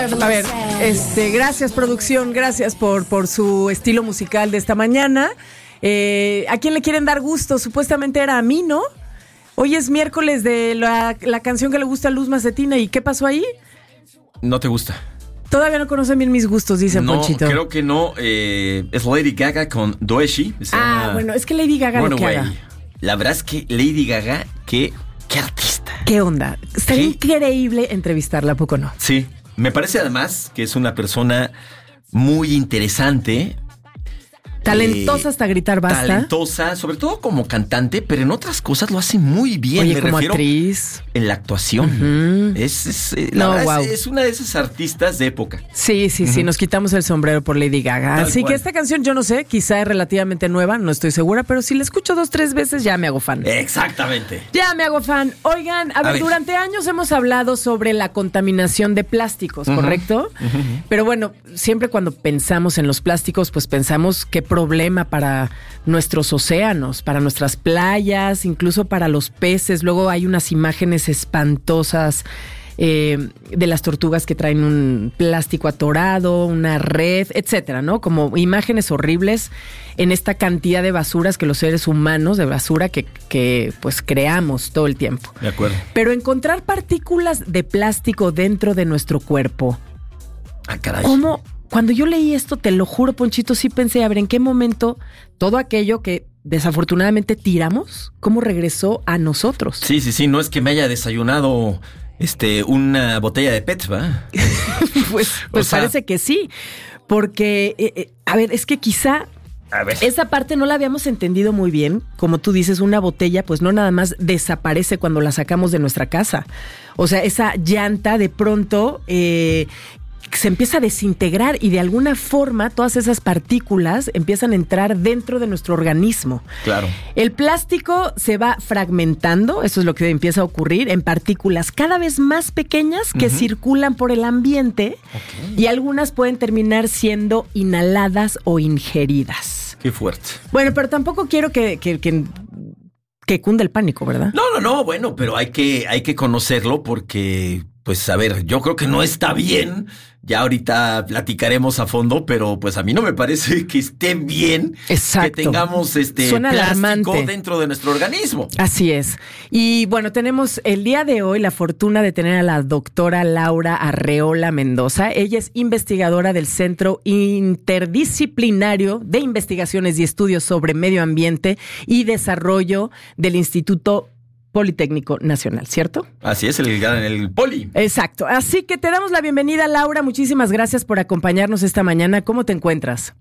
A ver, gracias producción, gracias por su estilo musical de esta mañana. ¿A quién le quieren dar gusto? Supuestamente era a mí, ¿no? Hoy es miércoles de la canción que le gusta a Luz Macetina. ¿Y qué pasó ahí? ¿No te gusta? Todavía no conocen bien mis gustos, dice Ponchito. No, creo que no. Es Lady Gaga con Doeshi. Bueno, es que Lady Gaga lo que haga. La verdad es que Lady Gaga, qué artista. ¿Qué onda? Estaría increíble entrevistarla, ¿a poco no? Sí, me parece además que es una persona muy interesante. Talentosa hasta gritar basta. Talentosa, sobre todo como cantante, pero en otras cosas lo hace muy bien. Oye, como actriz. En la actuación. Uh-huh. Es una de esas artistas de época. Sí, nos quitamos el sombrero por Lady Gaga. Así que esta canción, yo no sé, quizá es relativamente nueva, no estoy segura, pero si la escucho 2-3 veces ya me hago fan. Exactamente. Ya me hago fan. Oigan, a ver, durante años hemos hablado sobre la contaminación de plásticos, ¿correcto? Uh-huh. Pero bueno, siempre cuando pensamos en los plásticos, pues pensamos que problema para nuestros océanos, para nuestras playas, incluso para los peces. Luego hay unas imágenes espantosas de las tortugas que traen un plástico atorado, una red, etcétera, ¿no? Como imágenes horribles en esta cantidad de basuras que los seres humanos, de basura que pues creamos todo el tiempo. De acuerdo. Pero encontrar partículas de plástico dentro de nuestro cuerpo. Ah, caray. ¿Cómo? Cuando yo leí esto, te lo juro, Ponchito, sí pensé, a ver, ¿en qué momento todo aquello que desafortunadamente tiramos, cómo regresó a nosotros? Sí, no es que me haya desayunado una botella de PET, ¿va? pues parece que sí, porque, a ver, es que quizá esa parte no la habíamos entendido muy bien. Como tú dices, una botella, pues no nada más desaparece cuando la sacamos de nuestra casa. O sea, esa llanta de pronto se empieza a desintegrar y de alguna forma todas esas partículas empiezan a entrar dentro de nuestro organismo. Claro. El plástico se va fragmentando, eso es lo que empieza a ocurrir, en partículas cada vez más pequeñas que circulan por el ambiente y algunas pueden terminar siendo inhaladas o ingeridas. Qué fuerte. Bueno, pero tampoco quiero que cunde el pánico, ¿verdad? No, bueno, pero hay que conocerlo porque, pues, a ver, yo creo que no está bien. Ya ahorita platicaremos a fondo, pero pues a mí no me parece que esté bien. Exacto. Que tengamos Suena plástico alarmante dentro de nuestro organismo. Así es. Y bueno, tenemos el día de hoy la fortuna de tener a la doctora Laura Arreola Mendoza. Ella es investigadora del Centro Interdisciplinario de Investigaciones y Estudios sobre Medio Ambiente y Desarrollo del Instituto Politécnico Nacional, ¿cierto? Así es, el Poli. Exacto. Así que te damos la bienvenida, Laura. Muchísimas gracias por acompañarnos esta mañana. ¿Cómo te encuentras?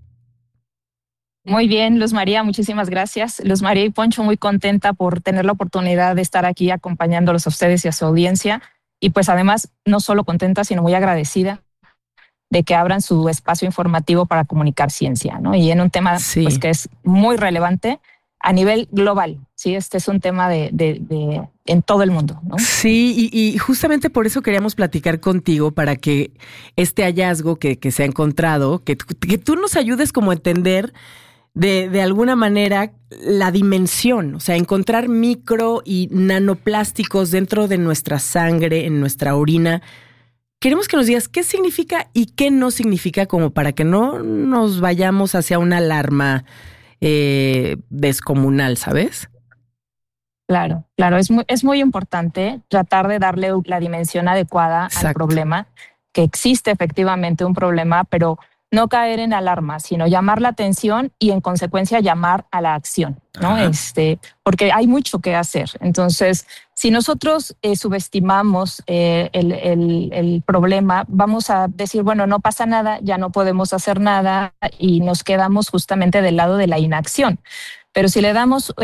Muy bien, Luz María, muchísimas gracias. Luz María y Poncho, muy contenta por tener la oportunidad de estar aquí acompañándolos a ustedes y a su audiencia. Y pues además, no solo contenta, sino muy agradecida de que abran su espacio informativo para comunicar ciencia, ¿no? Y en un tema pues, que es muy relevante a nivel global, ¿sí? Este es un tema de en todo el mundo, ¿no? Sí, y justamente por eso queríamos platicar contigo, para que este hallazgo que se ha encontrado, que tú nos ayudes como a entender de alguna manera la dimensión, o sea, encontrar micro y nanoplásticos dentro de nuestra sangre, en nuestra orina. Queremos que nos digas qué significa y qué no significa, como para que no nos vayamos hacia una alarma descomunal, ¿sabes? Claro, es muy importante tratar de darle la dimensión adecuada al problema, que existe efectivamente un problema, pero no caer en alarma, sino llamar la atención y en consecuencia llamar a la acción, ¿no? Porque hay mucho que hacer. Entonces, si nosotros subestimamos el problema, vamos a decir, bueno, no pasa nada, ya no podemos hacer nada y nos quedamos justamente del lado de la inacción. Pero si le damos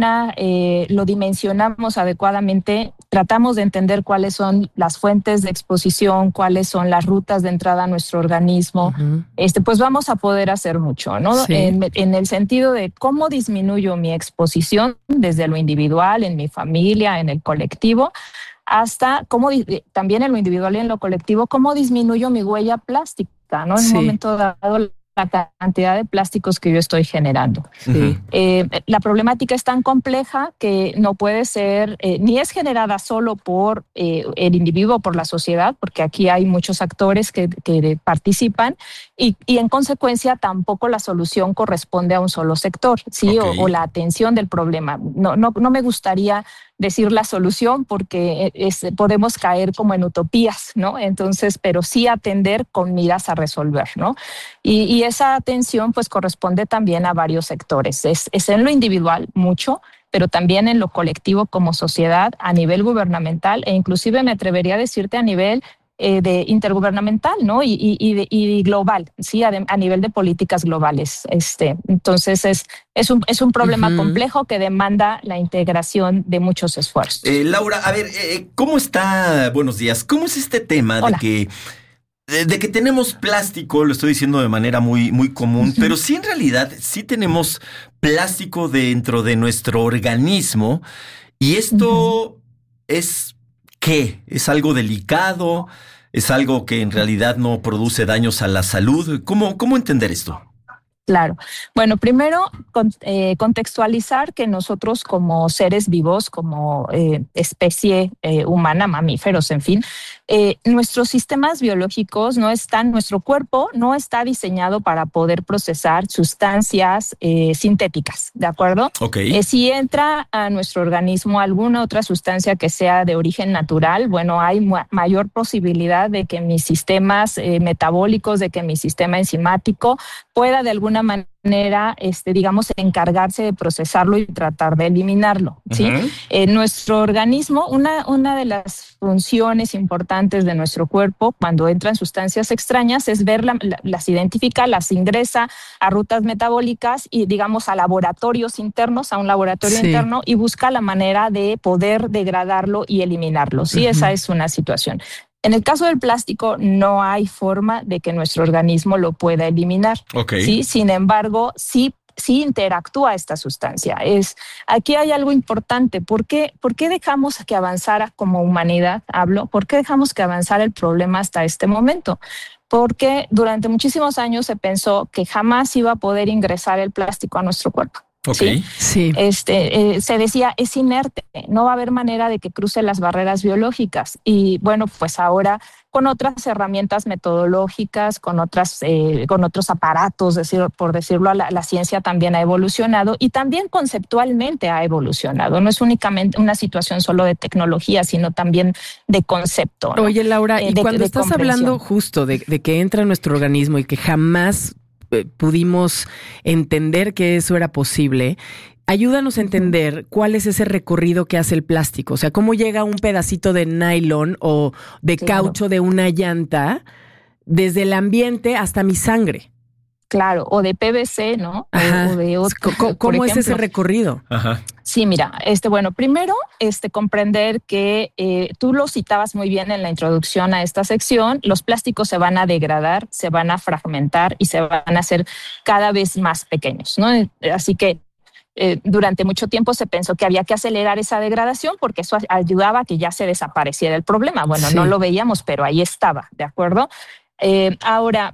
lo dimensionamos adecuadamente, tratamos de entender cuáles son las fuentes de exposición, cuáles son las rutas de entrada a nuestro organismo, pues vamos a poder hacer mucho, ¿no? Sí. En el sentido de cómo disminuyo mi exposición desde lo individual, en mi familia, en el colectivo, hasta cómo también en lo individual y en lo colectivo, cómo disminuyo mi huella plástica, ¿no? En un momento dado, la cantidad de plásticos que yo estoy generando. Sí. La problemática es tan compleja que no puede ser, ni es generada solo por el individuo o por la sociedad, porque aquí hay muchos actores que participan y en consecuencia tampoco la solución corresponde a un solo sector, ¿sí? Okay. O la atención del problema. No me gustaría decir la solución porque podemos caer como en utopías, ¿no? Entonces, pero sí atender con miras a resolver, ¿no? Y esa atención pues corresponde también a varios sectores. Es en lo individual mucho, pero también en lo colectivo como sociedad, a nivel gubernamental e inclusive me atrevería a decirte a nivel de intergubernamental, ¿no? Y global, ¿sí? A nivel de políticas globales. Entonces es un problema complejo que demanda la integración de muchos esfuerzos. Laura, a ver, ¿cómo está? Buenos días. ¿Cómo es este tema de que tenemos plástico? Lo estoy diciendo de manera muy, muy común, pero sí en realidad sí tenemos plástico dentro de nuestro organismo y esto es ¿qué? ¿Es algo delicado? ¿Es algo que en realidad no produce daños a la salud? ¿Cómo entender esto? Claro. Bueno, primero contextualizar que nosotros como seres vivos, como especie humana, mamíferos, en fin, nuestros sistemas biológicos nuestro cuerpo no está diseñado para poder procesar sustancias sintéticas, ¿de acuerdo? Okay. Si entra a nuestro organismo alguna otra sustancia que sea de origen natural, bueno, hay mayor posibilidad de que mis sistemas metabólicos, de que mi sistema enzimático pueda de alguna manera, digamos, encargarse de procesarlo y tratar de eliminarlo, ¿sí? Nuestro organismo, una de las funciones importantes de nuestro cuerpo cuando entran sustancias extrañas es las identifica, las ingresa a rutas metabólicas y, digamos, a laboratorios internos, a un laboratorio interno y busca la manera de poder degradarlo y eliminarlo, ¿sí? Esa es una situación. En el caso del plástico, no hay forma de que nuestro organismo lo pueda eliminar. Okay. ¿Sí? Sin embargo, sí interactúa esta sustancia. Aquí hay algo importante. ¿Por qué dejamos que avanzara como humanidad? ¿Por qué dejamos que avanzara el problema hasta este momento? Porque durante muchísimos años se pensó que jamás iba a poder ingresar el plástico a nuestro cuerpo. Okay. Sí. Se decía, es inerte, no va a haber manera de que cruce las barreras biológicas. Y bueno, pues ahora con otras herramientas metodológicas, con otros aparatos, por decirlo, la ciencia también ha evolucionado y también conceptualmente ha evolucionado. No es únicamente una situación solo de tecnología, sino también de concepto, ¿no? Oye, Laura, y cuando estás hablando justo de que entra en nuestro organismo y que jamás pudimos entender que eso era posible, ayúdanos a entender cuál es ese recorrido que hace el plástico. O sea, cómo llega un pedacito de nylon o de caucho de una llanta desde el ambiente hasta mi sangre. Claro, o de PVC, ¿no? Ajá. O de otro, ¿Cómo es ese recorrido? Ajá. Sí, mira, bueno, primero comprender que tú lo citabas muy bien en la introducción a esta sección, los plásticos se van a degradar, se van a fragmentar y se van a hacer cada vez más pequeños, ¿no? Así que durante mucho tiempo se pensó que había que acelerar esa degradación porque eso ayudaba a que ya se desapareciera el problema. Bueno, no lo veíamos, pero ahí estaba, ¿de acuerdo? Ahora,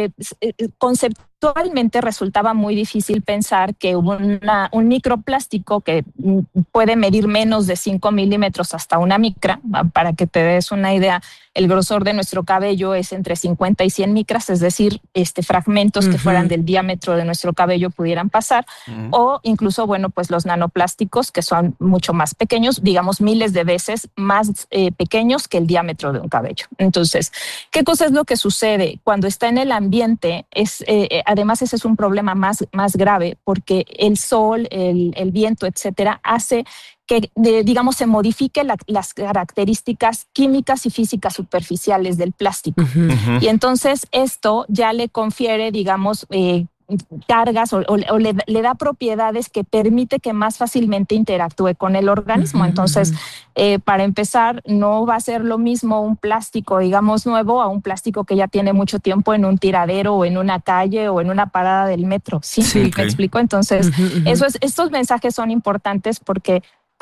conceptualmente resultaba muy difícil pensar que un microplástico que puede medir menos de 5 milímetros hasta una micra. Para que te des una idea, el grosor de nuestro cabello es entre 50 y 100 micras, es decir, fragmentos que fueran del diámetro de nuestro cabello pudieran pasar, o incluso, bueno, pues los nanoplásticos que son mucho más pequeños, digamos miles de veces más pequeños que el diámetro de un cabello. Entonces, ¿qué cosa es lo que sucede cuando está en el ambiente? Además, ese es un problema más grave porque el sol, el viento, etcétera, hace que, digamos, se modifique las características químicas y físicas superficiales del plástico. Y entonces esto ya le confiere, digamos, cargas o le da propiedades que permite que más fácilmente interactúe con el organismo. Entonces, para empezar, no va a ser lo mismo un plástico, digamos, nuevo a un plástico que ya tiene mucho tiempo en un tiradero o en una calle o en una parada del metro. ¿Sí? ¿Me explico? Entonces, estos mensajes son importantes porque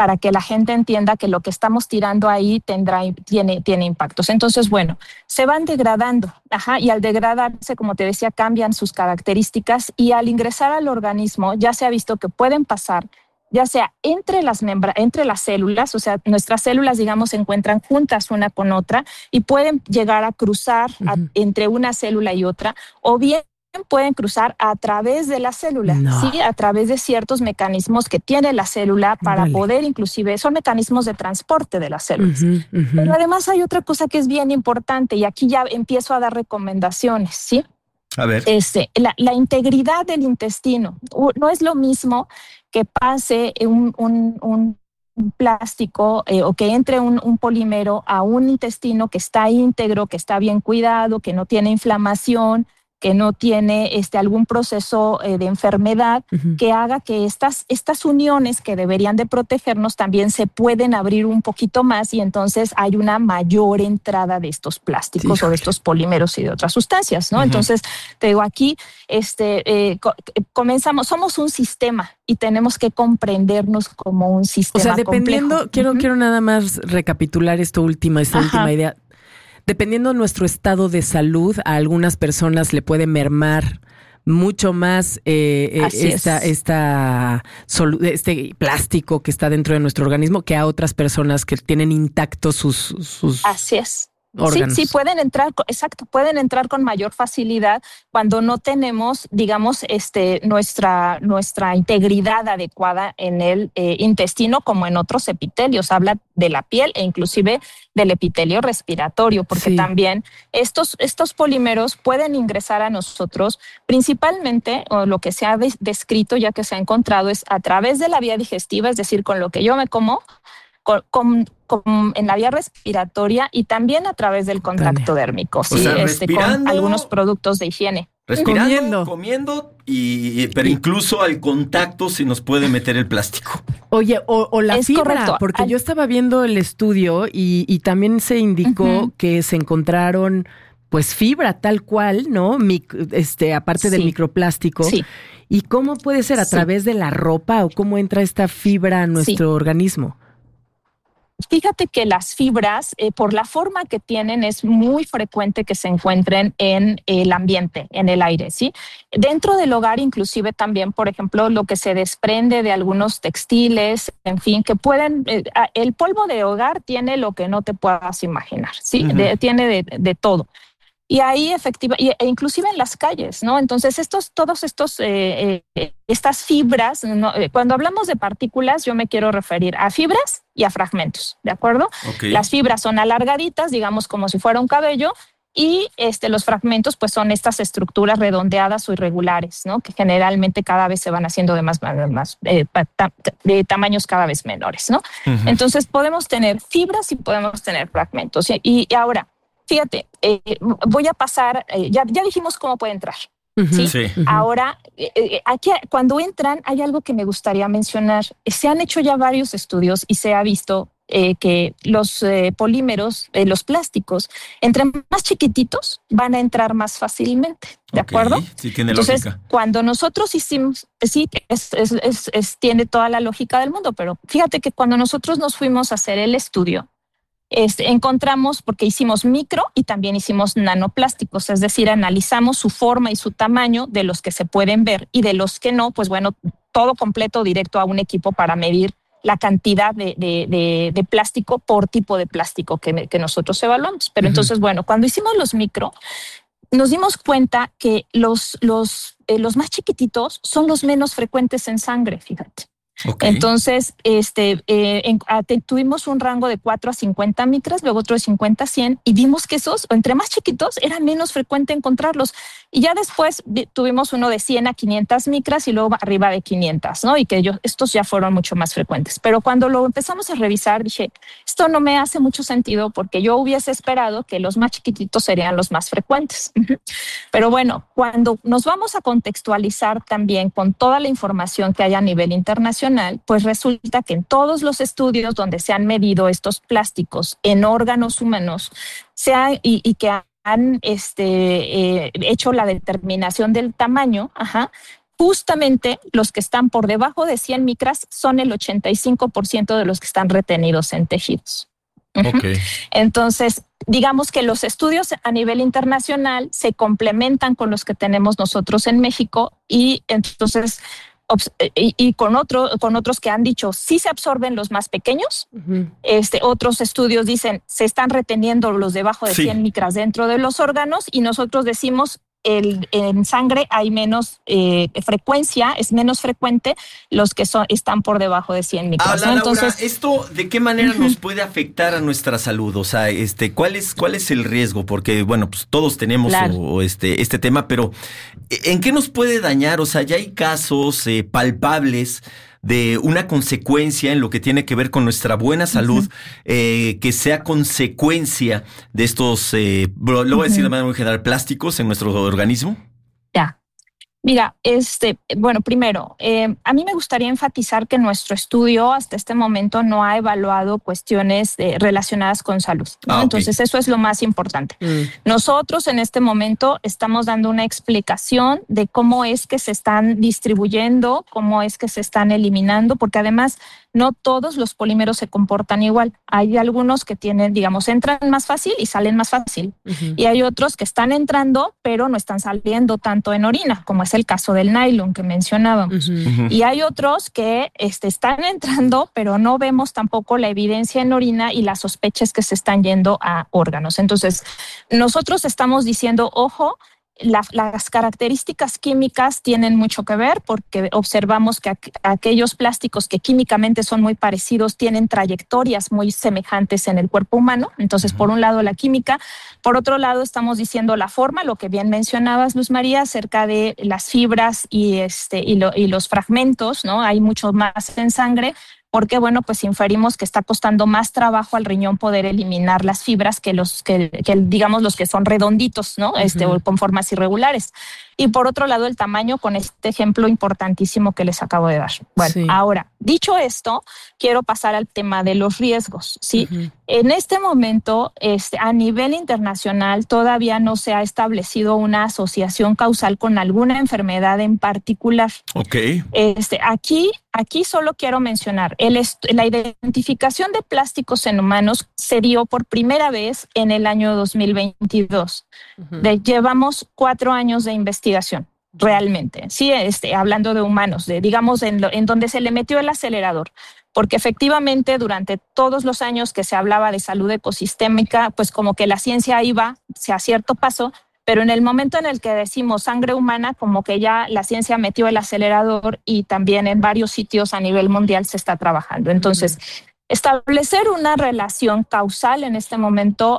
para que la gente entienda que lo que estamos tirando ahí tiene impactos. Entonces, bueno, se van degradando, y al degradarse, como te decía, cambian sus características y al ingresar al organismo ya se ha visto que pueden pasar ya sea entre las células, o sea, nuestras células, digamos, se encuentran juntas una con otra y pueden llegar a cruzar entre una célula y otra, o bien pueden cruzar a través de la célula, ¿sí? A través de ciertos mecanismos que tiene la célula para poder, inclusive, son mecanismos de transporte de las células. Pero además hay otra cosa que es bien importante y aquí ya empiezo a dar recomendaciones, ¿sí? A ver. La integridad del intestino. No es lo mismo que pase un plástico o que entre un polímero a un intestino que está íntegro, que está bien cuidado, que no tiene inflamación, que no tiene algún proceso de enfermedad que haga que estas uniones que deberían de protegernos también se pueden abrir un poquito más y entonces hay una mayor entrada de estos plásticos o de estos polímeros y de otras sustancias, ¿no? Entonces, te digo, aquí comenzamos, somos un sistema y tenemos que comprendernos como un sistema. O sea, dependiendo, quiero nada más recapitular esta última idea. Dependiendo de nuestro estado de salud, a algunas personas le puede mermar mucho más este plástico que está dentro de nuestro organismo que a otras personas que tienen intactos sus Así es. órganos. Sí, pueden entrar con mayor facilidad cuando no tenemos, digamos, nuestra integridad adecuada en el intestino como en otros epitelios. Habla de la piel e inclusive del epitelio respiratorio, porque también estos polímeros pueden ingresar a nosotros principalmente, o lo que se ha descrito ya que se ha encontrado es a través de la vía digestiva, es decir, con lo que yo me como, en la vía respiratoria y también a través del contacto dérmico, ¿sí? Con algunos productos de higiene. Respirando, comiendo, pero incluso al contacto se nos puede meter el plástico. Oye, o la es fibra, correcto. Porque yo estaba viendo el estudio y también se indicó que se encontraron pues fibra tal cual, ¿no? Aparte del microplástico. Sí. ¿Y cómo puede ser? ¿A través de la ropa o cómo entra esta fibra a nuestro organismo? Fíjate que las fibras, por la forma que tienen, es muy frecuente que se encuentren en el ambiente, en el aire, ¿sí? Dentro del hogar, inclusive también, por ejemplo, lo que se desprende de algunos textiles, en fin, que pueden... el polvo de hogar tiene lo que no te puedas imaginar, ¿sí? Tiene de todo. Y ahí e inclusive en las calles, ¿no? Entonces, estas fibras, ¿no? Cuando hablamos de partículas, yo me quiero referir a fibras y a fragmentos, ¿de acuerdo? Okay. Las fibras son alargaditas, digamos como si fuera un cabello, y los fragmentos, pues son estas estructuras redondeadas o irregulares, ¿no? Que generalmente cada vez se van haciendo de tamaños cada vez menores, ¿no? Entonces, podemos tener fibras y podemos tener fragmentos. Y ahora, fíjate, voy a pasar, ya dijimos cómo puede entrar. ¿Sí? Ahora, aquí cuando entran hay algo que me gustaría mencionar. Se han hecho ya varios estudios y se ha visto que los polímeros, los plásticos, entre más chiquititos van a entrar más fácilmente. ¿De acuerdo? Sí, tiene Entonces, lógica. cuando nosotros hicimos, tiene toda la lógica del mundo, pero fíjate que cuando nosotros nos fuimos a hacer el estudio, encontramos, porque hicimos micro y también hicimos nanoplásticos, es decir, analizamos su forma y su tamaño de los que se pueden ver y de los que no, pues bueno, todo completo directo a un equipo para medir la cantidad de plástico por tipo de plástico que nosotros evaluamos. Pero entonces, bueno, cuando hicimos los micro, nos dimos cuenta que los más chiquititos son los menos frecuentes en sangre, fíjate. Okay. Entonces, tuvimos un rango de 4 a 50 micras, luego otro de 50 a 100, y vimos que esos, entre más chiquitos, era menos frecuente encontrarlos. Y ya después tuvimos uno de 100 a 500 micras y luego arriba de 500, ¿no? Y que estos ya fueron mucho más frecuentes. Pero cuando lo empezamos a revisar, dije, esto no me hace mucho sentido porque yo hubiese esperado que los más chiquititos serían los más frecuentes. Pero bueno, cuando nos vamos a contextualizar también con toda la información que hay a nivel internacional, pues resulta que en todos los estudios donde se han medido estos plásticos en órganos humanos y que han hecho la determinación del tamaño, justamente los que están por debajo de 100 micras son el 85% de los que están retenidos en tejidos. Okay. Entonces, digamos que los estudios a nivel internacional se complementan con los que tenemos nosotros en México y entonces y con otros que han dicho sí se absorben los más pequeños. Otros estudios dicen se están reteniendo los debajo de 100 micras dentro de los órganos y nosotros decimos en sangre hay menos frecuencia, es menos frecuente los que están por debajo de 100 micras. Laura, entonces, ¿esto de qué manera nos puede afectar a nuestra salud? O sea, ¿cuál es el riesgo? Porque, bueno, pues todos tenemos este tema, pero ¿en qué nos puede dañar? O sea, ya hay casos palpables de una consecuencia en lo que tiene que ver con nuestra buena salud, que sea consecuencia de estos, lo voy a decir de manera muy general, plásticos en nuestro organismo. Ya. Mira, bueno, primero, a mí me gustaría enfatizar que nuestro estudio hasta este momento no ha evaluado cuestiones relacionadas con salud, ¿no? Okay. Entonces, eso es lo más importante. Nosotros en este momento estamos dando una explicación de cómo es que se están distribuyendo, cómo es que se están eliminando, porque además no todos los polímeros se comportan igual. Hay algunos que tienen, digamos, entran más fácil y salen más fácil. Y hay otros que están entrando, pero no están saliendo tanto en orina, como es el caso del nylon que mencionábamos. Y hay otros que están entrando, pero no vemos tampoco la evidencia en orina y las sospechas que se están yendo a órganos. Entonces, nosotros estamos diciendo, ojo, las características químicas tienen mucho que ver porque observamos que aquellos plásticos que químicamente son muy parecidos tienen trayectorias muy semejantes en el cuerpo humano. Entonces, por un lado la química, por otro lado estamos diciendo la forma, lo que bien mencionabas, Luz María, acerca de las fibras y los fragmentos, ¿no? Hay mucho más en sangre. Porque, bueno, pues inferimos que está costando más trabajo al riñón poder eliminar las fibras que digamos, los que son redonditos, ¿no? O con formas irregulares. Y por otro lado, el tamaño con este ejemplo importantísimo que les acabo de dar. Bueno, ahora, dicho esto, quiero pasar al tema de los riesgos, ¿sí? En este momento, a nivel internacional, todavía no se ha establecido una asociación causal con alguna enfermedad en particular. Okay. Aquí solo quiero mencionar, la identificación de plásticos en humanos se dio por primera vez en el año 2022. Llevamos 4 años de investigación, realmente. Sí, hablando de humanos, digamos en donde se le metió el acelerador. Porque efectivamente durante todos los años que se hablaba de salud ecosistémica, pues como que la ciencia iba a cierto paso, pero en el momento en el que decimos sangre humana, como que ya la ciencia metió el acelerador y también en varios sitios a nivel mundial se está trabajando. Entonces, establecer una relación causal en este momento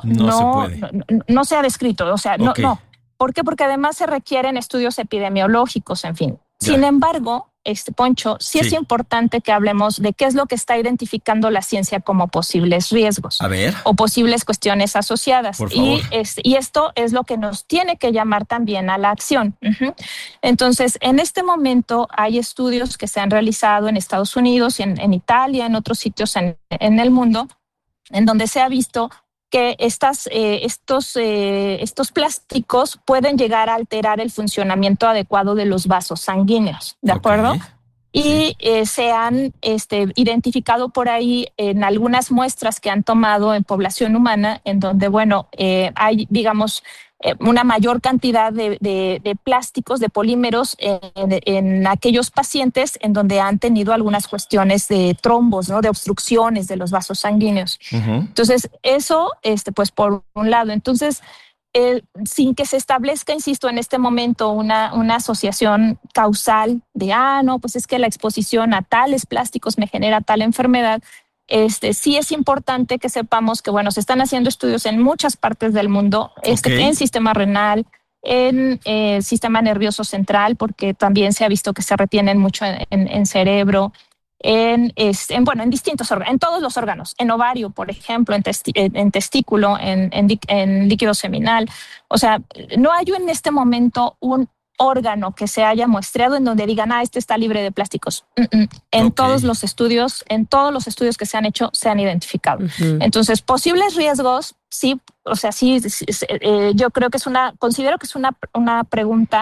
no se ha descrito, o sea, no. ¿Por qué? Porque además se requieren estudios epidemiológicos, en fin. Sin embargo, Poncho, sí es importante que hablemos de qué es lo que está identificando la ciencia como posibles riesgos. A ver. O posibles cuestiones asociadas. Por favor. Y esto es lo que nos tiene que llamar también a la acción. Entonces, en este momento hay estudios que se han realizado en Estados Unidos, en Italia, en otros sitios en el mundo, en donde se ha visto que estos plásticos pueden llegar a alterar el funcionamiento adecuado de los vasos sanguíneos, ¿de acuerdo? Y se han identificado por ahí en algunas muestras que han tomado en población humana, en donde, bueno, hay, digamos, una mayor cantidad de plásticos, de polímeros en aquellos pacientes en donde han tenido algunas cuestiones de trombos, ¿no? De obstrucciones de los vasos sanguíneos. Entonces, eso, pues por un lado. Entonces, sin que se establezca, insisto, en este momento una asociación causal de, no, pues es que la exposición a tales plásticos me genera tal enfermedad. Sí es importante que sepamos que, bueno, se están haciendo estudios en muchas partes del mundo, en sistema renal, en sistema nervioso central, porque también se ha visto que se retienen mucho en cerebro, en distintos órganos, en todos los órganos, en ovario, por ejemplo, en testículo, en líquido seminal. O sea, no hay en este momento un órgano que se haya muestreado en donde digan, este está libre de plásticos. En todos los estudios que se han hecho, se han identificado. Entonces, posibles riesgos, sí, o sea, sí, yo creo que considero que es una pregunta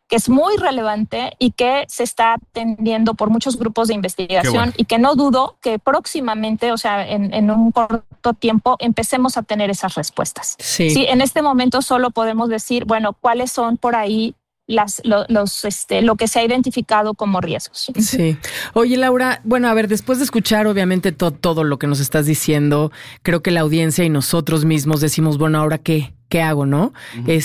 que es muy relevante y que se está atendiendo por muchos grupos de investigación y que no dudo que próximamente, o sea, en un corto tiempo, empecemos a tener esas respuestas. Sí, en este momento solo podemos decir, bueno, cuáles son por ahí lo que se ha identificado como riesgos. Sí. Oye, Laura, bueno, a ver, después de escuchar obviamente todo lo que nos estás diciendo, creo que la audiencia y nosotros mismos decimos, bueno, ¿ahora qué hago, no?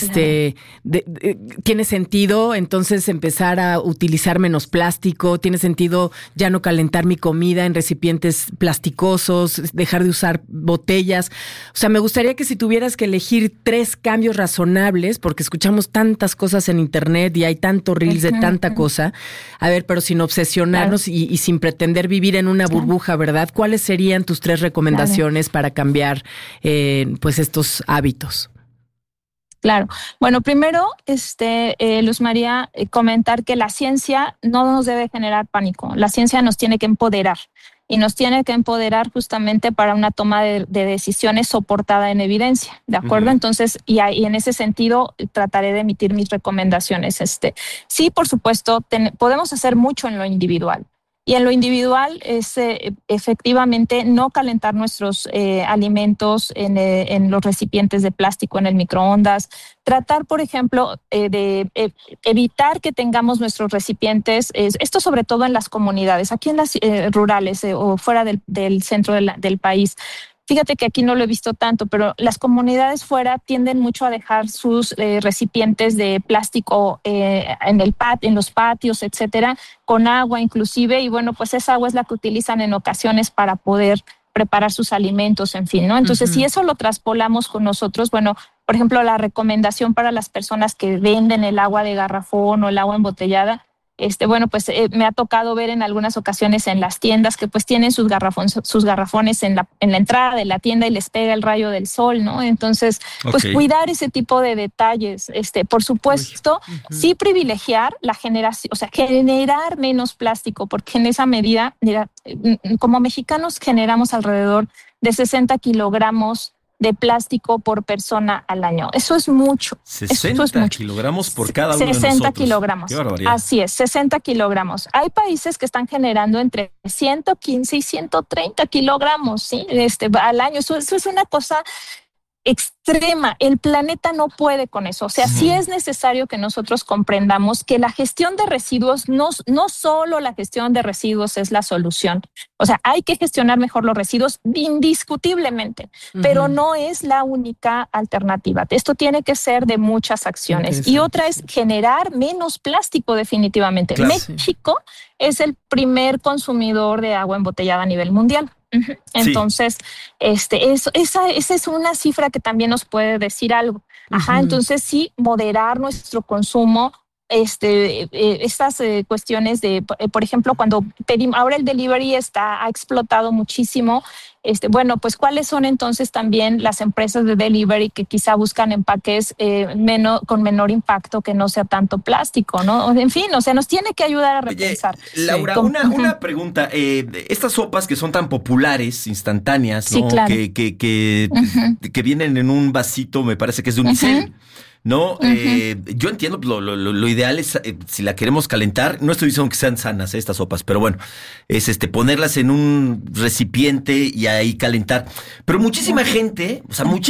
Tiene sentido entonces empezar a utilizar menos plástico, tiene sentido ya no calentar mi comida en recipientes plasticosos, dejar de usar botellas. O sea, me gustaría que si tuvieras que elegir 3 cambios razonables, porque escuchamos tantas cosas en internet y hay tanto reels de tanta cosa, a ver, pero sin obsesionarnos y sin pretender vivir en una burbuja, ¿verdad? ¿Cuáles serían tus 3 recomendaciones para cambiar pues estos hábitos? Claro. Bueno, primero, Luz María, comentar que la ciencia no nos debe generar pánico. La ciencia nos tiene que empoderar y nos tiene que empoderar justamente para una toma de decisiones soportada en evidencia, ¿de acuerdo? Entonces, y en ese sentido trataré de emitir mis recomendaciones. Sí, por supuesto, podemos hacer mucho en lo individual. Y en lo individual es efectivamente no calentar nuestros alimentos en los recipientes de plástico en el microondas. Tratar, por ejemplo, de evitar que tengamos nuestros recipientes, esto sobre todo en las comunidades, aquí en las rurales o fuera del centro del país. Fíjate que aquí no lo he visto tanto, pero las comunidades fuera tienden mucho a dejar sus recipientes de plástico en los patios, etcétera, con agua inclusive, y bueno, pues esa agua es la que utilizan en ocasiones para poder preparar sus alimentos, en fin, ¿no? Entonces, si eso lo traspolamos con nosotros, bueno, por ejemplo, la recomendación para las personas que venden el agua de garrafón o el agua embotellada, bueno, pues me ha tocado ver en algunas ocasiones en las tiendas que pues tienen sus garrafones en la entrada de la tienda y les pega el rayo del sol, ¿no? Entonces, pues cuidar ese tipo de detalles. Por supuesto, sí privilegiar la generación, o sea, generar menos plástico, porque en esa medida, mira, como mexicanos generamos alrededor de 60 kilogramos de plástico por persona al año. Eso es mucho. 60 kilogramos por cada uno de nosotros. 60 kilogramos. Qué barbaridad. Así es, 60 kilogramos. Hay países que están generando entre 115 y 130 kilogramos, ¿sí? Al año. Eso es una cosa extrema. El planeta no puede con eso. O sea, sí es necesario que nosotros comprendamos que la gestión de residuos, no solo la gestión de residuos es la solución. O sea, hay que gestionar mejor los residuos indiscutiblemente, pero no es la única alternativa. Esto tiene que ser de muchas acciones. Y otra es generar menos plástico definitivamente. Claro. México es el primer consumidor de agua embotellada a nivel mundial. Entonces, esa es una cifra que también nos puede decir algo. Entonces sí, moderar nuestro consumo, estas cuestiones de, por ejemplo, cuando pedimos, ahora el delivery ha explotado muchísimo. Bueno, pues cuáles son entonces también las empresas de delivery que quizá buscan empaques con menor impacto, que no sea tanto plástico, ¿no? En fin, o sea, nos tiene que ayudar a repensar. Oye, Laura, una pregunta. Estas sopas que son tan populares, instantáneas, ¿no? Claro. Que vienen en un vasito, me parece que es de unicel. No, yo entiendo, lo ideal es, si la queremos calentar, no estoy diciendo que sean sanas estas sopas, pero bueno, es ponerlas en un recipiente y ahí calentar. Pero muchísima gente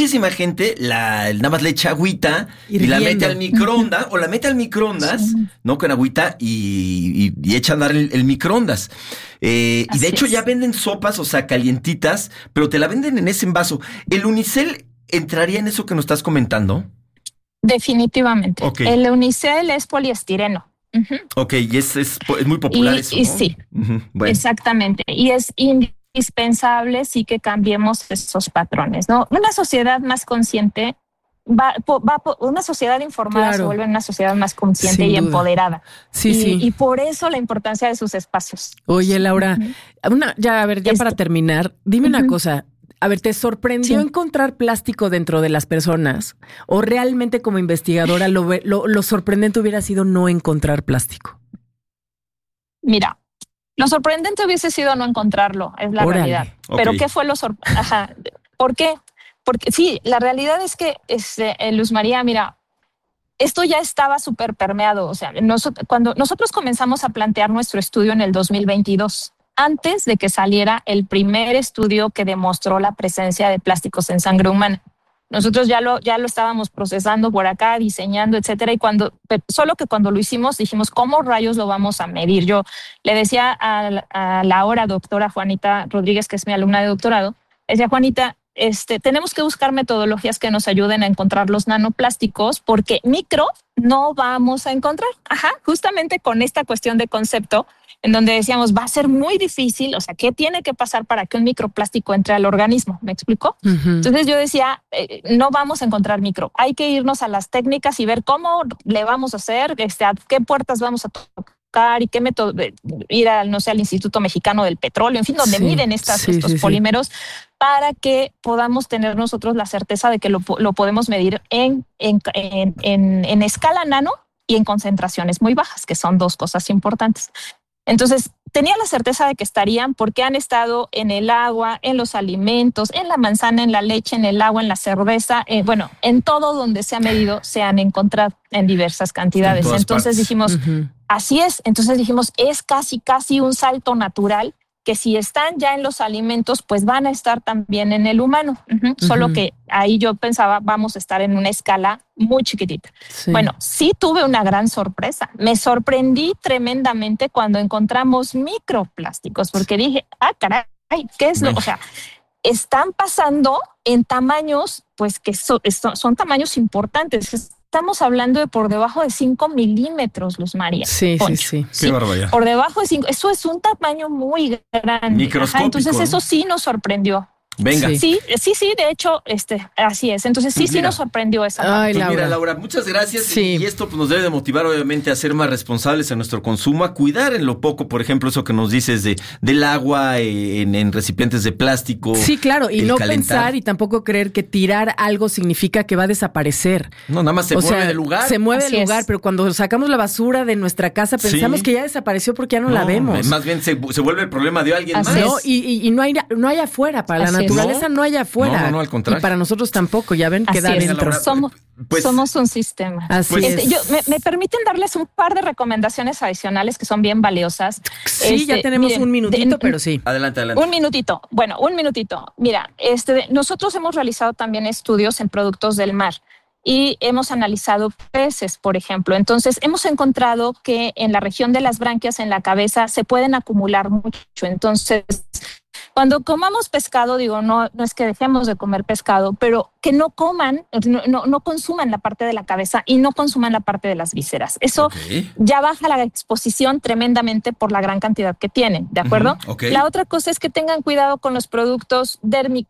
nada más le echa agüita y la mete al microondas, o la mete al microondas, ¿no? Con agüita y echa a andar el microondas. Y de hecho ya venden sopas, o sea, calientitas, pero te la venden en ese envaso. ¿El unicel entraría en eso que nos estás comentando? Definitivamente. El unicel es poliestireno. Y es muy popular eso, ¿no? Y sí, bueno. Exactamente. Y es indispensable sí que cambiemos esos patrones, ¿no? Una sociedad más consciente, una sociedad informada se vuelve una sociedad más consciente y empoderada. Y por eso la importancia de sus espacios. Oye, Laura, ya para terminar, dime una cosa. A ver, ¿te sorprendió encontrar plástico dentro de las personas? ¿O realmente como investigadora lo sorprendente hubiera sido no encontrar plástico? Mira, lo sorprendente hubiese sido no encontrarlo, es la realidad. Pero ¿qué fue lo sorprendente? ¿Por qué? Porque sí, la realidad es que, Luz María, mira, esto ya estaba súper permeado. O sea, cuando nosotros comenzamos a plantear nuestro estudio en el 2022, antes de que saliera el primer estudio que demostró la presencia de plásticos en sangre humana. Nosotros ya lo estábamos procesando por acá, diseñando, etcétera. Y solo que cuando lo hicimos, dijimos, ¿cómo rayos lo vamos a medir? Yo le decía a la ahora doctora Juanita Rodríguez, que es mi alumna de doctorado, decía, Juanita, tenemos que buscar metodologías que nos ayuden a encontrar los nanoplásticos, porque micro no vamos a encontrar. Justamente con esta cuestión de concepto, en donde decíamos, va a ser muy difícil, o sea, ¿qué tiene que pasar para que un microplástico entre al organismo? ¿Me explicó? Uh-huh. Entonces yo decía, no vamos a encontrar micro, hay que irnos a las técnicas y ver cómo le vamos a hacer, a qué puertas vamos a tocar y qué método, ir al Instituto Mexicano del Petróleo, en fin, donde miden estos polímeros, para que podamos tener nosotros la certeza de que lo podemos medir en escala nano y en concentraciones muy bajas, que son dos cosas importantes. Entonces, tenía la certeza de que estarían porque han estado en el agua, en los alimentos, en la manzana, en la leche, en el agua, en la cerveza, en todo donde se ha medido, se han encontrado en diversas cantidades. Entonces dijimos, así es. Entonces dijimos, es casi un salto natural que si están ya en los alimentos, pues van a estar también en el humano. Solo que ahí yo pensaba, vamos a estar en una escala muy chiquitita. Sí. Bueno, sí tuve una gran sorpresa. Me sorprendí tremendamente cuando encontramos microplásticos, porque dije, caray, ¿qué es lo? O sea, están pasando en tamaños, pues que son tamaños importantes. Estamos hablando de por debajo de 5 milímetros, Luz María. Sí. Qué barbaridad. Por debajo de 5. Eso es un tamaño muy grande. Microscópico. Entonces eso sí nos sorprendió. Venga. Sí, de hecho, así es. Entonces sí nos sorprendió esa parte. Pues mira, Laura, muchas gracias. Sí. Y esto nos debe de motivar, obviamente, a ser más responsables en nuestro consumo, a cuidar en lo poco, por ejemplo, eso que nos dices del agua en recipientes de plástico. Sí, claro, y no pensar y tampoco creer que tirar algo significa que va a desaparecer. No, nada más se mueve del lugar. Se mueve del lugar, pero cuando sacamos la basura de nuestra casa pensamos que ya desapareció porque ya no la vemos. Más bien se vuelve el problema de alguien más. No, y no hay afuera, para la naturaleza no hay afuera. No, al contrario. Y para nosotros tampoco, ya ven, queda dentro. Somos un sistema. Así es. ¿Me permiten darles un par de recomendaciones adicionales que son bien valiosas? Sí, ya tenemos un minutito, pero sí. Adelante. Un minutito. Bueno, un minutito. Mira, nosotros hemos realizado también estudios en productos del mar y hemos analizado peces, por ejemplo. Entonces, hemos encontrado que en la región de las branquias, en la cabeza, se pueden acumular mucho. Entonces, cuando comamos pescado, no es que dejemos de comer pescado, pero que no coman, no consuman la parte de la cabeza y no consuman la parte de las vísceras. Eso ya baja la exposición tremendamente por la gran cantidad que tienen, ¿de acuerdo? La otra cosa es que tengan cuidado con los productos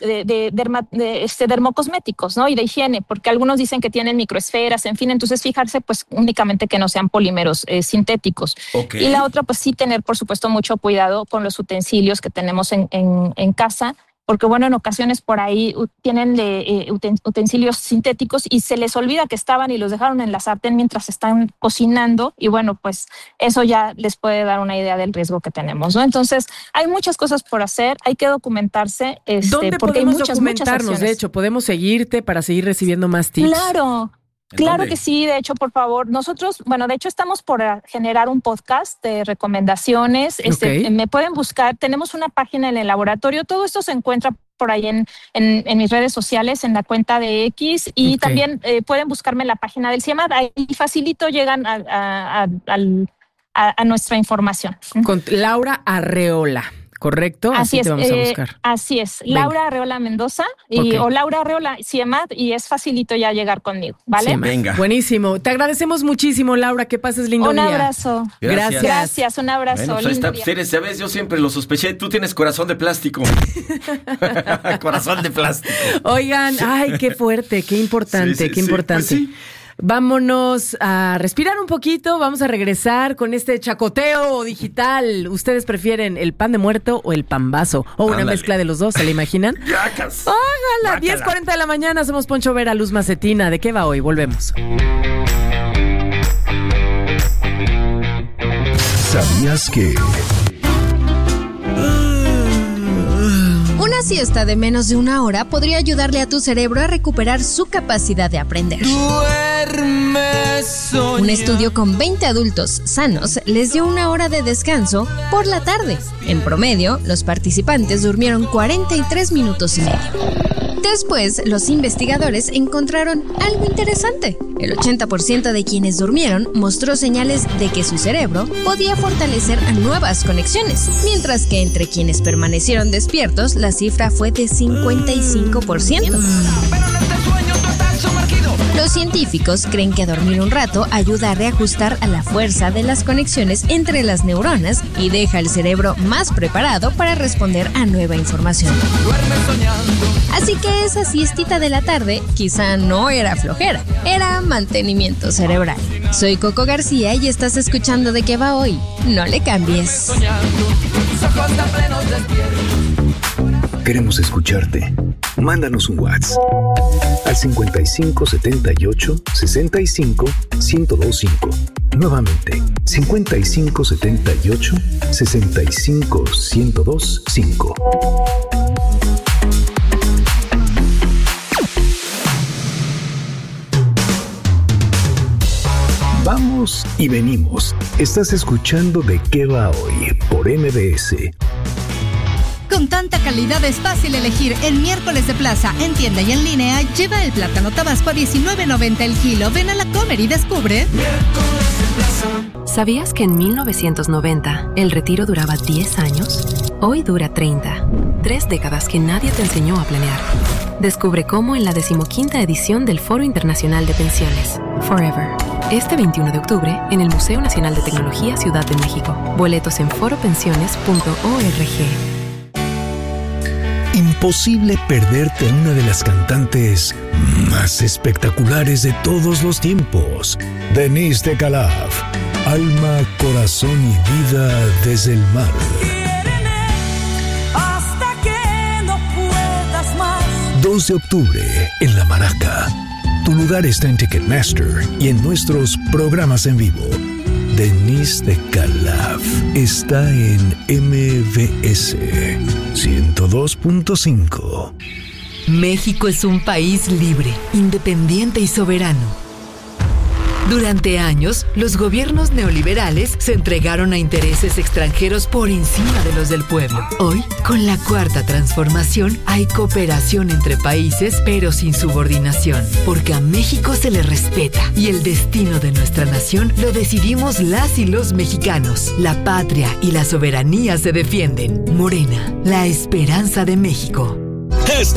dermocosméticos, ¿no? Y de higiene, porque algunos dicen que tienen microesferas, en fin, entonces fijarse pues únicamente que no sean polímeros sintéticos. Y la otra, pues sí tener, por supuesto, mucho cuidado con los utensilios que tenemos en casa, porque en ocasiones por ahí tienen utensilios sintéticos y se les olvida que estaban y los dejaron en la sartén mientras están cocinando y pues eso ya les puede dar una idea del riesgo que tenemos, ¿no? Entonces hay muchas cosas por hacer, hay que documentarse. ¿Dónde porque podemos hay documentarnos? De hecho, podemos seguirte para seguir recibiendo más tips. Claro que sí, de hecho, por favor, nosotros, de hecho estamos por generar un podcast de recomendaciones, me pueden buscar, tenemos una página en el laboratorio, todo esto se encuentra por ahí en mis redes sociales, en la cuenta de X y también pueden buscarme en la página del CIEMAT, ahí facilito llegan a nuestra información. Con Laura Arreola. ¿Correcto? Así es, te vamos a buscar. Así es. Venga. Laura Arreola Mendoza o Laura Arreola CIEMAT y es facilito ya llegar conmigo, ¿vale? Sí, venga. Buenísimo. Te agradecemos muchísimo, Laura. Que pases lindo día. Un abrazo. Gracias, un abrazo. Bueno, pues ahí está. ¿Sabes? Yo siempre lo sospeché. Tú tienes corazón de plástico. Corazón de plástico. Oigan, qué fuerte, qué importante, qué importante. Pues sí. Vámonos a respirar un poquito, vamos a regresar con este chacoteo digital. ¿Ustedes prefieren el pan de muerto o el pambazo? O una mezcla de los dos, ¿se la imaginan? ¡Yacas! ¡Hágala! 10:40 de la mañana, somos Poncho Vera, Luz Macetina. ¿De qué va hoy? Volvemos. ¿Sabías que...? Una siesta de menos de 1 hora podría ayudarle a tu cerebro a recuperar su capacidad de aprender. Un estudio con 20 adultos sanos les dio 1 hora de descanso por la tarde. En promedio, los participantes durmieron 43 minutos y medio. Después, los investigadores encontraron algo interesante. El 80% de quienes durmieron mostró señales de que su cerebro podía fortalecer nuevas conexiones, mientras que entre quienes permanecieron despiertos, la cifra fue de 55%. Los científicos creen que dormir un rato ayuda a reajustar a la fuerza de las conexiones entre las neuronas y deja el cerebro más preparado para responder a nueva información. Así que esa siestita de la tarde quizá no era flojera, era mantenimiento cerebral. Soy Coco García y estás escuchando De Qué Va Hoy. No le cambies. Queremos escucharte. Mándanos un WhatsApp al 55 78 65 1025. Nuevamente, 55 78 65 1025. Vamos y venimos. Estás escuchando De Qué Va Hoy por MBS. Con tanta calidad es fácil elegir. En Miércoles de Plaza, en tienda y en línea, lleva el plátano tabasco a $19.90 el kilo. Ven a la Comer y descubre. ¿Sabías que en 1990 el retiro duraba 10 años? Hoy dura 30. 3 décadas que nadie te enseñó a planear. Descubre cómo en la 15ª edición del Foro Internacional de Pensiones, Forever. Este 21 de octubre en el Museo Nacional de Tecnología Ciudad de México. Boletos en foropensiones.org. Imposible perderte a una de las cantantes más espectaculares de todos los tiempos, Denise de Calaf. Alma, corazón y vida desde el mar. Hasta que no puedas más. 2 de octubre en La Maraca. Tu lugar está en Ticketmaster y en nuestros programas en vivo. Denise de Calaf está en MBS 102.5. México es un país libre, independiente y soberano. Durante años, los gobiernos neoliberales se entregaron a intereses extranjeros por encima de los del pueblo. Hoy, con la Cuarta Transformación, hay cooperación entre países, pero sin subordinación, porque a México se le respeta y el destino de nuestra nación lo decidimos las y los mexicanos. La patria y la soberanía se defienden. Morena, la esperanza de México.